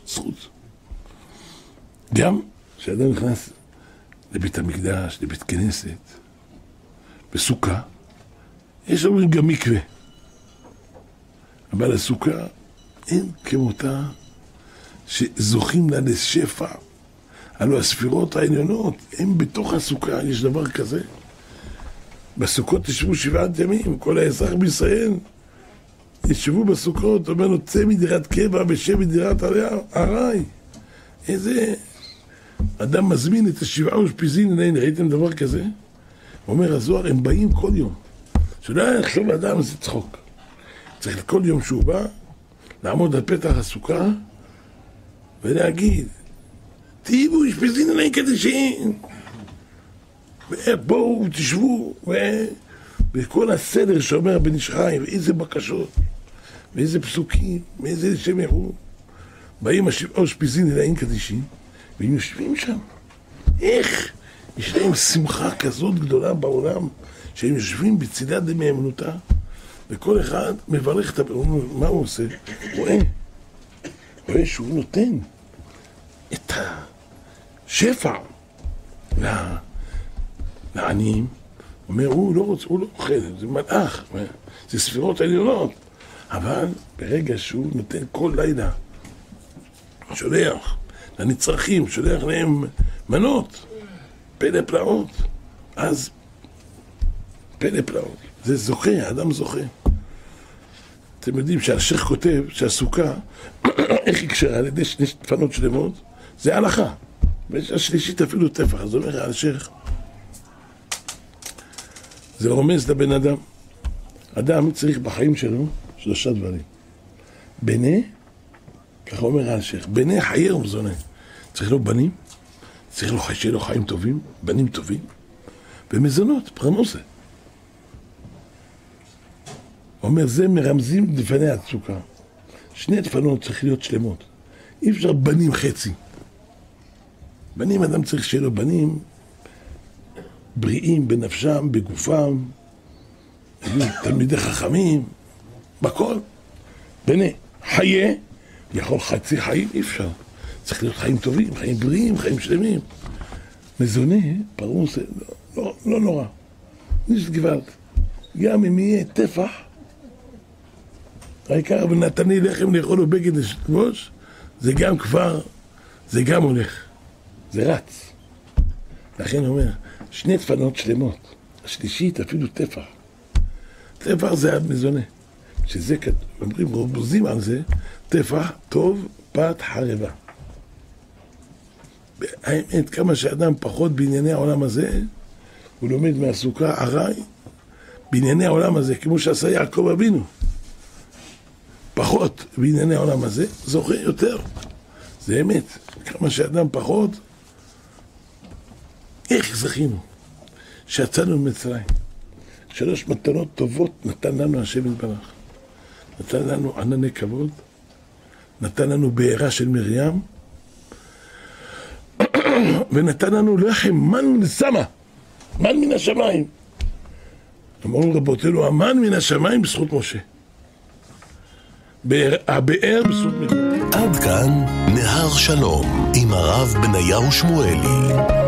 זכות. גם כשאדם נכנס לבית המקדש, לבית כנסת, בסוכה, יש לנו גם מקווה. אבל הסוכה אין כמותה שזוכים לה לשפע. הלוא הספירות העליונות, הם בתוך הסוכה, יש דבר כזה. בסוכות תשבו 7 ימים, כל האזרח בישראל ישבו בסוכות, אומר לו, צא מדירת קבע ושב מדירת ארעי. איזה אדם מזמין את 7 אושפיזין, ראיתם דבר כזה? אומר הזוהר, הם באים כל יום. שלא יחשוב לאדם, זה צחוק. צריך כל יום שהוא בא, לעמוד על פתח הסוכה, ולהגיד, תהיו אושפיזין עליי קדשים. ובואו, תשבו, וכל הסדר שאומר בן איש חי, ואיזה בקשות, ואיזה פסוקים, ואיזה שם יחור. באים אושפיזין עליי קדשים, והם יושבים שם. איך? יש להם שמחה כזאת גדולה בעולם, שהם יושבים בצילת דמי אמונותה, וכל אחד מברך את הפעמים. מה הוא עושה? רואה שהוא נותן את השפע לעניים. אומר, הוא לא רוצה, הוא לא אוכל, זה מלאך, זה ספירות עליונות. אבל ברגע שהוא נותן כל לילה, שולח לנצרכים, שולח להם מנות, פלא פלאות, אז פלא פלאות. זה זוכה, האדם זוכה. אתם יודעים שהשייך כותב שהסוכה, איך יקשרה על ידי 2 דפנות שלמות, זה הלכה. והשלישית אפילו טפח. אז אומר השייך, זה רומז לבן אדם. אדם צריך בחיים שלו 3 דברים. בני, ככה אומר השייך, בני חיי ומזונה. צריך לו בנים, צריך לו שיהיה לו חיים טובים, בנים טובים, ומזונות, פרנסה. הוא אומר, זה מרמזים דפני הסוכה. 2 דפנות צריך להיות שלמות. אי אפשר בנים חצי. בנים, אדם צריך שיהיה לו בנים בריאים בנפשם, בגופם, תלמידי חכמים, בכל. בני, חיה, יכול חצי חיים, אי אפשר. צריך להיות חיים טובים, חיים בריאים, חיים שלמים. מזונה, פרוס, לא נורא. יש גבלת. גם אם יהיה טפח, העיקר ונתני לחם לאכול ובגד לשכבוש, זה גם כבר, זה גם הולך. זה רץ. לכן הוא אומר, 2 דפנות שלמות. השלישית אפילו טפח. טפח זה המזונה. שזה אומרים, רובוזים על זה, טפח טוב פת חרבה. האמת, כמה שאדם פחות בענייני העולם הזה, הוא לומד מהסוכה ארעי, בענייני העולם הזה, כמו שעשה יעקב אבינו. פחות בענייני העולם הזה, זוכה יותר. זה אמת. כמה שאדם פחות, איך זכינו? שיצאנו ממצרים. 3 מתנות טובות נתן לנו השם יתברך. נתן לנו ענני כבוד, נתן לנו בעירה של מרים, ונתן לנו לחם מן לסמה, מן מן השמיים. אמרו רבותינו, המן מן השמיים בזכות משה. הבאר בזכות מרים. עד כאן נהר שלום עם הרב בניהו שמואלי.